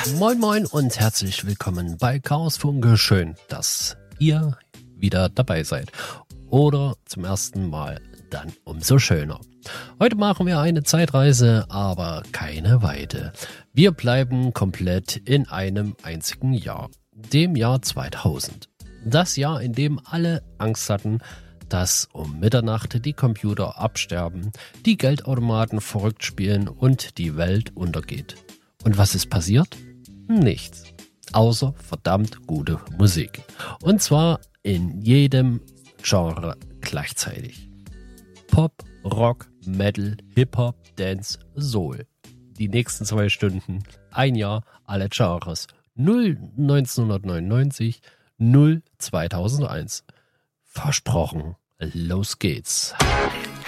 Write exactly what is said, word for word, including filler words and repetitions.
Moin moin und herzlich willkommen bei Chaosfunke. Schön, dass ihr wieder dabei seid. Oder zum ersten Mal, dann umso schöner. Heute machen wir eine Zeitreise, aber keine weite. Wir bleiben komplett in einem einzigen Jahr, dem Jahr zweitausend. Das Jahr, in dem alle Angst hatten, dass um Mitternacht die Computer absterben, die Geldautomaten verrückt spielen und die Welt untergeht. Und was ist passiert? Nichts. Außer verdammt gute Musik. Und zwar in jedem Genre gleichzeitig. Pop, Rock, Metal, Hip-Hop, Dance, Soul. Die nächsten zwei Stunden, ein Jahr, alle Genres. null neunzehnhundertneunundneunzig, null zweitausendeins. Versprochen, los geht's.